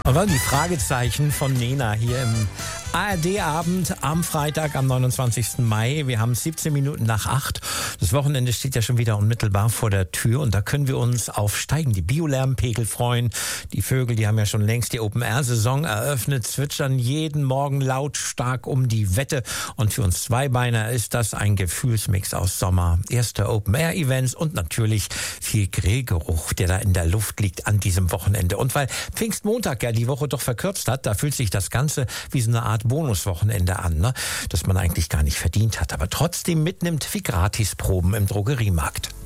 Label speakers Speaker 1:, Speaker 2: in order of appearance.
Speaker 1: Aber die Fragezeichen von Nena hier im ARD-Abend am Freitag, am 29. Mai. Wir haben 17 Minuten nach 8. Das Wochenende steht ja schon wieder unmittelbar vor der Tür und da können wir uns auf steigende Biolärmpegel freuen. Die Vögel, die haben ja schon längst die Open-Air-Saison eröffnet, zwitschern jeden Morgen lautstark um die Wette. Und für uns Zweibeiner ist das ein Gefühlsmix aus Sommer, erste Open-Air-Events und natürlich viel Grillgeruch, der da in der Luft liegt an diesem Wochenende. Und weil Pfingstmontag ja die Woche doch verkürzt hat, da fühlt sich das Ganze wie so eine Art Bonuswochenende an, ne? Das man eigentlich gar nicht verdient hat, aber trotzdem mitnimmt wie Gratisproben im Drogeriemarkt.